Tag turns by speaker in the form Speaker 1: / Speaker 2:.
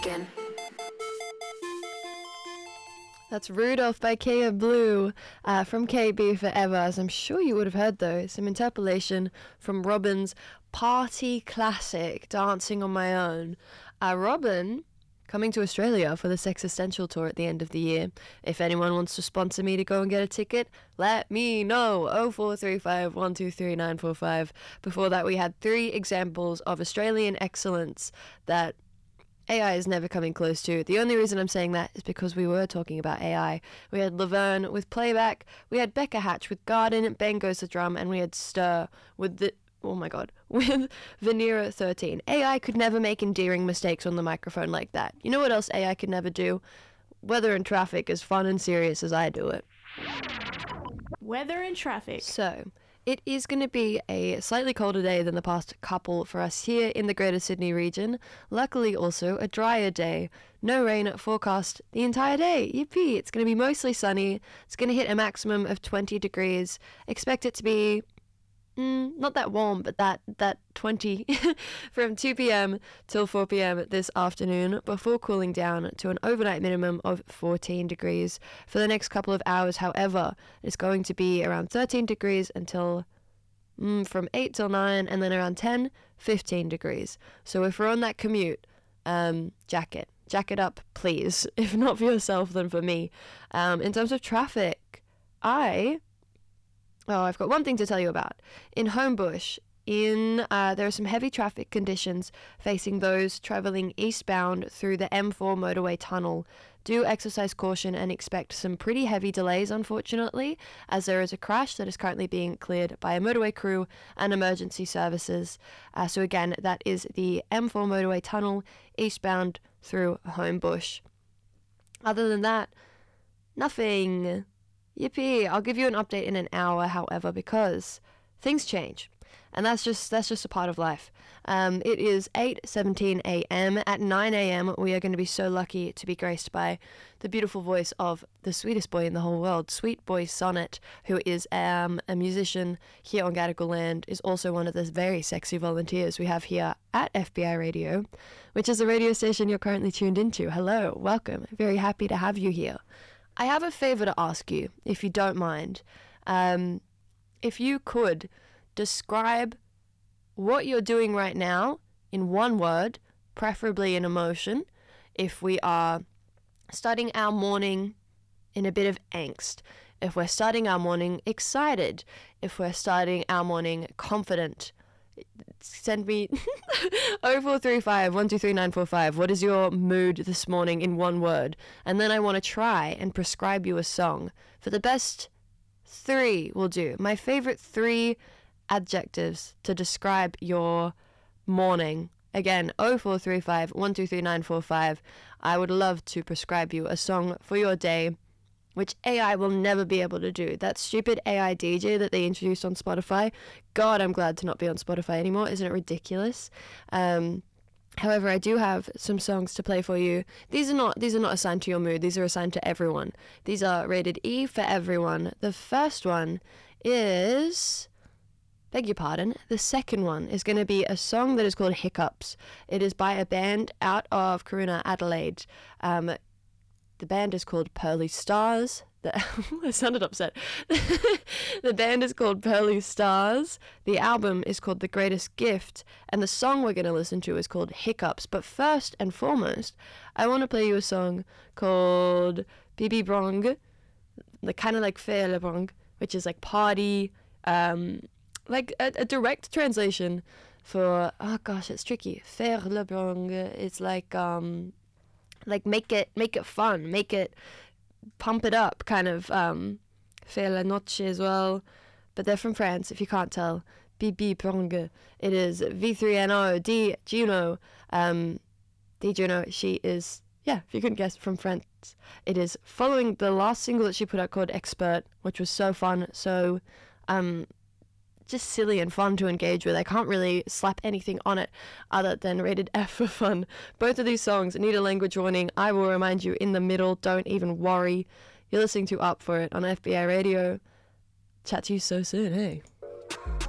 Speaker 1: Again.
Speaker 2: That's Rudolph by Kea Blue from KB Forever. As I'm sure you would have heard, though, some interpolation from Robyn's party classic, Dancing on My Own. Robyn coming to Australia for the Sexistential tour at the end of the year. If anyone wants to sponsor me to go and get a ticket, let me know. 0435 123 945. Before that, we had 3 examples of Australian excellence that AI is never coming close to. The only reason I'm saying that is because we were talking about AI. We had Laverne with Playback, we had Becca Hatch with Garden, Ben Goes the Drum, and we had Stir with with Vanera 13. AI could never make endearing mistakes on the microphone like that. You know what else AI could never do? Weather and traffic as fun and serious as I do it.
Speaker 3: Weather and traffic.
Speaker 2: So, it is going to be a slightly colder day than the past couple for us here in the Greater Sydney region. Luckily also a drier day. No rain forecast the entire day. Yippee! It's going to be mostly sunny. It's going to hit a maximum of 20 degrees. Expect it to be not that warm, but that 20 from 2 p.m. till 4 p.m. this afternoon before cooling down to an overnight minimum of 14 degrees. For the next couple of hours, however, it's going to be around 13 degrees until from 8 till 9, and then around 10, 15 degrees. So if we're on that commute, jacket up, please. If not for yourself, then for me. In terms of traffic, I've got one thing to tell you about. In Homebush, there are some heavy traffic conditions facing those travelling eastbound through the M4 motorway tunnel. Do exercise caution and expect some pretty heavy delays, unfortunately, as there is a crash that is currently being cleared by a motorway crew and emergency services. So again, that is the M4 motorway tunnel eastbound through Homebush. Other than that, nothing. Yippee! I'll give you an update in an hour, however, because things change. And that's just a part of life. It is 8:17 a.m. At 9 a.m. we are going to be so lucky to be graced by the beautiful voice of the sweetest boy in the whole world, Sweet Boy Sonnet, who is a musician here on Gadigal land, is also one of the very sexy volunteers we have here at FBI Radio, which is the radio station you're currently tuned into. Hello, welcome. Very happy to have you here. I have a favour to ask you, if you don't mind. If you could describe what you're doing right now in one word, preferably in emotion, if we are starting our morning in a bit of angst, if we're starting our morning excited, if we're starting our morning confident, send me 0435 123 945. What is your mood this morning in one word? And then I want to try and prescribe you a song. For the best 3 will do. My favorite 3 adjectives to describe your morning. Again, 0435 123 945. I would love to prescribe you a song for your day, which AI will never be able to do. That stupid AI DJ that they introduced on Spotify, God, I'm glad to not be on Spotify anymore. Isn't it ridiculous? However, I do have some songs to play for you. These are not assigned to your mood. These are assigned to everyone. These are rated E for everyone. The first one is... Beg your pardon. The second one is going to be a song that is called Hiccups. It is by a band out of Corunna, Adelaide. The band is called Pearly Stars. I sounded upset. The band is called Pearly Stars. The album is called The Greatest Gift. And the song we're going to listen to is called Hiccups. But first and foremost, I want to play you a song called Bibi Brong. Kind of like Faire le Brong, which is like party. Like a direct translation for, oh gosh, it's tricky. Faire le Brong. It's like make it fun, pump it up, kind of. Faire la noche as well, but they're from France, if you can't tell. Bibi Brong. It is V3NO, D Juno. D Juno, she is, if you couldn't guess, from France. It is following the last single that she put out called Expert, which was so fun, so just silly and fun to engage with. I can't really slap anything on it other than rated F for fun. Both of these songs need a language warning. I will remind you in the middle. Don't even worry. You're listening to Up For It on FBI Radio. Chat to you so soon, hey?